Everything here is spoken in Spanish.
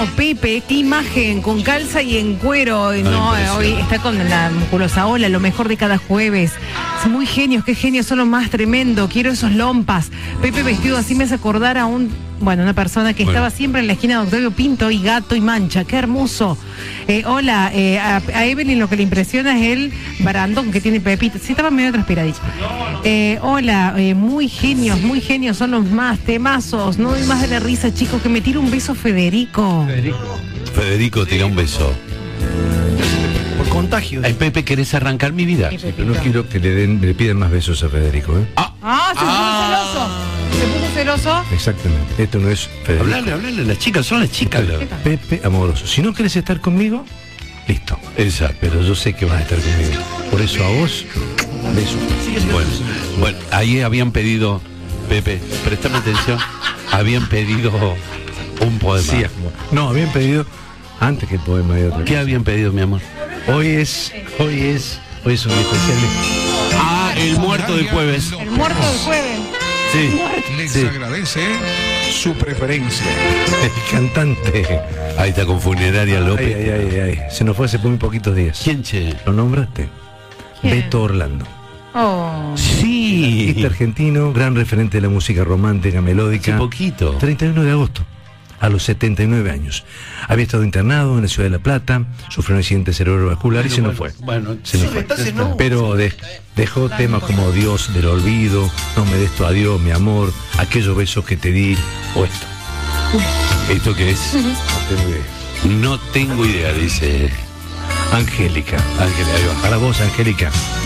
No, Pepe, qué imagen, con calza y en cuero. No, hoy está con la musculosa ola, lo mejor de cada jueves. Son muy genios, qué genios, son los más tremendo. Quiero esos lompas. Pepe vestido así me hace acordar a una persona que estaba siempre en la esquina de Octavio Pinto y Gato y Mancha. Qué hermoso. Hola, a Evelyn lo que le impresiona es el barandón que tiene Pepito. Sí, estaba medio transpiradito. Hola, muy genios, son los más temazos. No doy más de la risa, chicos, que me tire un beso Federico. Federico, tira un beso. Por contagio. Ay, Pepe, ¿querés arrancar mi vida? Sí, pero no quiero que le pidan más besos a Federico, ¿eh? Se puso celoso. Exactamente. Esto no es Federico. Hablale, las chicas son las chicas. Pepe amoroso. Si no querés estar conmigo, listo. Exacto. Pero yo sé que vas a estar conmigo. Por eso a vos, beso. Bueno, ahí habían pedido, Pepe, préstame atención, habían pedido un poema. Sí, amor. No, habían pedido antes que el poema de otra ¿Qué cosa. habían pedido, mi amor? Hoy es un día especial. El muerto del jueves. El muerto del jueves. Sí. Les agradece su preferencia. El cantante. Ahí está con Funeraria López. Ay. Se nos fue hace muy poquitos días. ¿Quién, che? ¿Lo nombraste? ¿Quién? Beto Orlando. Oh. Sí. Artista argentino, gran referente de la música romántica, melódica. Hace poquito. 31 de agosto, a los 79 años. Había estado internado en la ciudad de La Plata, sufrió un accidente cerebrovascular y se nos fue. Bueno, Se nos fue. Pero dejó temas como Dios del olvido, No me des tu adiós, mi amor, Aquellos besos que te di, o esto. ¿Esto qué es? No tengo idea, dice Angélica. Ángel. Ahí va. Para vos, Angélica.